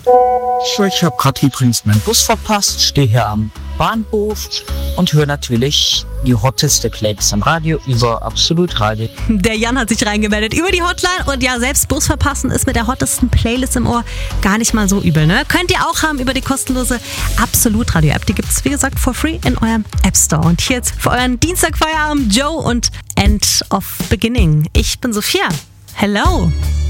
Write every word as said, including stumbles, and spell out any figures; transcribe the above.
So, ich habe gerade übrigens meinen Bus verpasst, stehe hier am Bahnhof und höre natürlich die hotteste Playlist am Radio über Absolut Radio. Der Jan hat sich reingemeldet über die Hotline und ja, selbst Bus verpassen ist mit der hottesten Playlist im Ohr gar nicht mal so übel, ne? Könnt ihr auch haben über die kostenlose Absolut Radio App. Die gibt's wie gesagt for free in eurem App Store. Und hier jetzt für euren Dienstagfeierabend Joe und End of Beginning. Ich bin Sophia. Hello.